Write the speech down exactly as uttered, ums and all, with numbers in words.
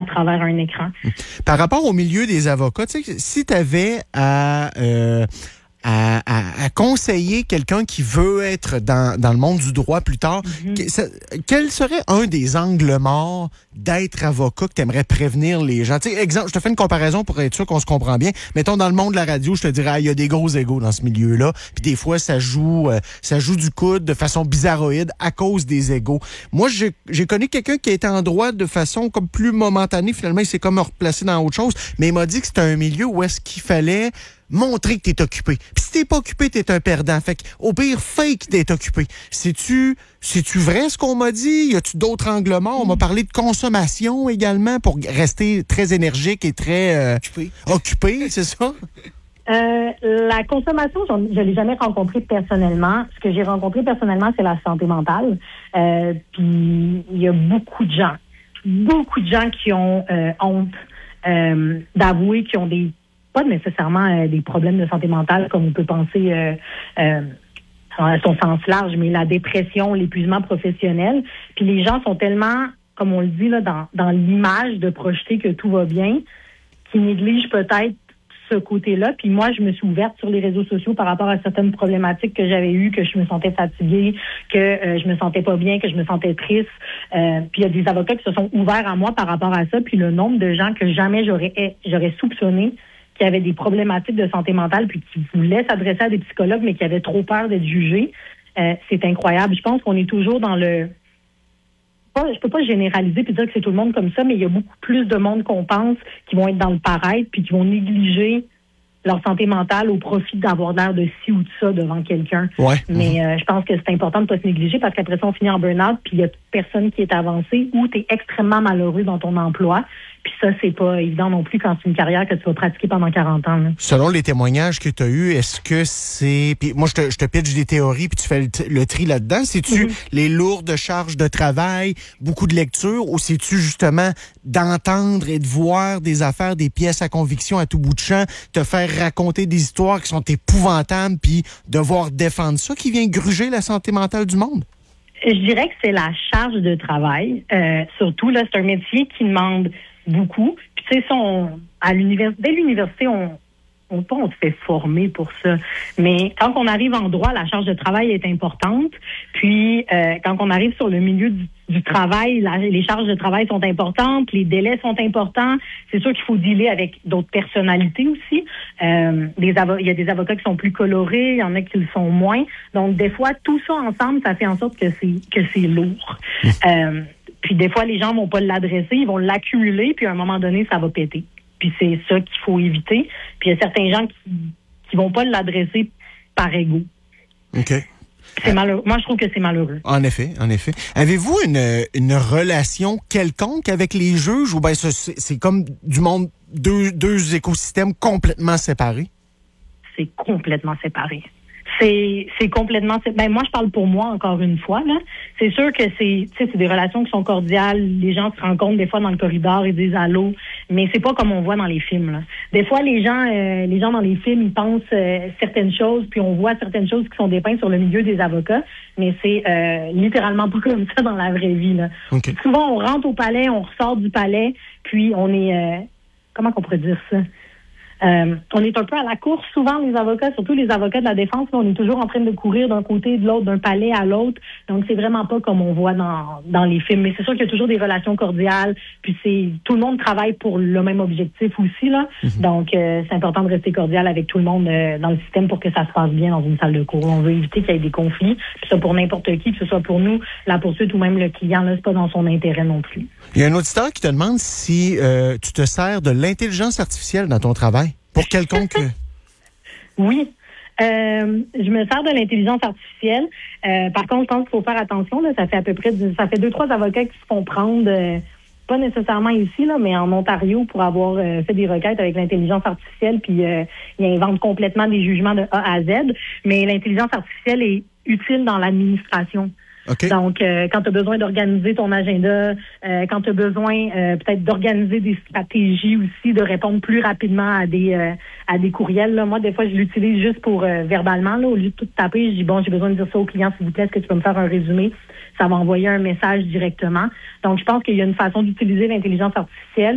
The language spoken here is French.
travers un écran. Par rapport au milieu des avocats, tu sais, si tu avais à... Euh À, à, à conseiller quelqu'un qui veut être dans, dans le monde du droit plus tard, mm-hmm. que, ça, quel serait un des angles morts d'être avocat que tu aimerais prévenir les gens? Tu sais, exemple, je te fais une comparaison pour être sûr qu'on se comprend bien. Mettons, dans le monde de la radio, je te dirais, ah, il y a des gros égos dans ce milieu-là, puis des fois, ça joue euh, ça joue du coude de façon bizarroïde à cause des égos. Moi, j'ai, j'ai connu quelqu'un qui était en droit de façon comme plus momentanée. Finalement, il s'est comme replacé dans autre chose, mais il m'a dit que c'était un milieu où est-ce qu'il fallait montrer que t'es occupé. Puis si t'es pas occupé, t'es un perdant. Fait qu'au pire, fake d'être occupé. C'est-tu, c'est-tu vrai ce qu'on m'a dit? Y a-tu d'autres angles morts? On m'a parlé de consommation également pour rester très énergique et très euh, occupé. Occupé, c'est ça? Euh, la consommation, je ne l'ai jamais rencontrée personnellement. Ce que j'ai rencontré personnellement, c'est la santé mentale. Euh, puis il y a beaucoup de gens, beaucoup de gens qui ont euh, honte euh, d'avouer qu'ils ont des pas nécessairement euh, des problèmes de santé mentale comme on peut penser euh, euh, à son sens large, mais la dépression, l'épuisement professionnel. Puis les gens sont tellement, comme on le dit, là, dans, dans l'image de projeter que tout va bien, qu'ils négligent peut-être ce côté-là. Puis moi, je me suis ouverte sur les réseaux sociaux par rapport à certaines problématiques que j'avais eues, que je me sentais fatiguée, que euh, je me sentais pas bien, que je me sentais triste. Euh, puis il y a des avocats qui se sont ouverts à moi par rapport à ça. Puis le nombre de gens que jamais j'aurais j'aurais soupçonné qui avaient des problématiques de santé mentale, puis qui voulaient s'adresser à des psychologues, mais qui avaient trop peur d'être jugés, euh, c'est incroyable. Je pense qu'on est toujours dans le... Pas, je peux pas généraliser puis dire que c'est tout le monde comme ça, mais il y a beaucoup plus de monde qu'on pense qui vont être dans le paraître, puis qui vont négliger leur santé mentale au profit d'avoir l'air de ci ou de ça devant quelqu'un. Ouais. Mais euh, je pense que c'est important de pas se négliger parce qu'après ça, on finit en burn-out, puis il y a personne qui est avancé ou tu es extrêmement malheureux dans ton emploi. Puis ça, c'est pas évident non plus quand c'est une carrière que tu vas pratiquer pendant quarante ans. Là. Selon les témoignages que tu as eus, est-ce que c'est... Puis moi, je te, je te pitche des théories, puis tu fais le, t- le tri là-dedans. C'est-tu mm-hmm. les lourdes charges de travail, beaucoup de lecture, ou c'est-tu justement d'entendre et de voir des affaires, des pièces à conviction à tout bout de champ, te faire raconter des histoires qui sont épouvantables, puis devoir défendre ça qui vient gruger la santé mentale du monde? Je dirais que c'est la charge de travail. Euh, surtout, là, c'est un métier qui demande beaucoup. Puis, tu sais, ça, on, à l'université, dès l'université, on, on, pas on se fait former pour ça. Mais quand on arrive en droit, la charge de travail est importante. Puis, euh, quand on arrive sur le milieu du, du travail, la, les charges de travail sont importantes, les délais sont importants. C'est sûr qu'il faut dealer avec d'autres personnalités aussi. Euh, des avo- il y a des avocats qui sont plus colorés, il y en a qui le sont moins. Donc, des fois, tout ça ensemble, ça fait en sorte que c'est que c'est lourd. Euh, Puis des fois, les gens vont pas l'adresser, ils vont l'accumuler, puis à un moment donné, ça va péter. Puis c'est ça qu'il faut éviter. Puis il y a certains gens qui qui vont pas l'adresser par ego. OK. C'est malheureux. Moi, je trouve que c'est malheureux. En effet, en effet. Avez-vous une, une relation quelconque avec les juges ou bien c'est, c'est comme du monde, deux, deux écosystèmes complètement séparés? C'est complètement séparé. C'est, c'est complètement... Ben moi, je parle pour moi, encore une fois. Là. C'est sûr que c'est, tu sais, c'est des relations qui sont cordiales. Les gens se rencontrent des fois dans le corridor et disent allô, mais c'est pas comme on voit dans les films. Là. Des fois, les gens euh, les gens dans les films, ils pensent euh, certaines choses, puis on voit certaines choses qui sont dépeintes sur le milieu des avocats, mais c'est euh, littéralement pas comme ça dans la vraie vie. Là. Okay. Souvent, on rentre au palais, on ressort du palais, puis on est... Euh, comment qu'on pourrait dire ça? Euh, on est un peu à la course, souvent les avocats, surtout les avocats de la défense, là, on est toujours en train de courir d'un côté de l'autre, d'un palais à l'autre. Donc c'est vraiment pas comme on voit dans dans les films. Mais c'est sûr qu'il y a toujours des relations cordiales. Puis c'est tout le monde travaille pour le même objectif aussi là. Mm-hmm. Donc euh, c'est important de rester cordial avec tout le monde euh, dans le système pour que ça se passe bien dans une salle de cours. On veut éviter qu'il y ait des conflits. Puis ça pour n'importe qui, que ce soit pour nous, la poursuite ou même le client, là, c'est pas dans son intérêt non plus. Il y a un auditeur qui te demande si euh, tu te sers de l'intelligence artificielle dans ton travail. Pour quelconque... Oui. Euh, je me sers de l'intelligence artificielle. Euh, par contre, je pense qu'il faut faire attention. Là, ça fait à peu près... Ça fait deux, trois avocats qui se font prendre, euh, pas nécessairement ici, là, mais en Ontario, pour avoir euh, fait des requêtes avec l'intelligence artificielle, puis euh, ils inventent complètement des jugements de A à Z. Mais l'intelligence artificielle est utile dans l'administration. Okay. Donc, euh, quand tu as besoin d'organiser ton agenda, euh, quand tu as besoin euh, peut-être d'organiser des stratégies aussi, de répondre plus rapidement à des euh, à des courriels. Là. Moi, des fois, je l'utilise juste pour euh, verbalement. Là, au lieu de tout taper, je dis, bon, j'ai besoin de dire ça au client, s'il vous plaît, est-ce que tu peux me faire un résumé? Ça va envoyer un message directement. Donc, je pense qu'il y a une façon d'utiliser l'intelligence artificielle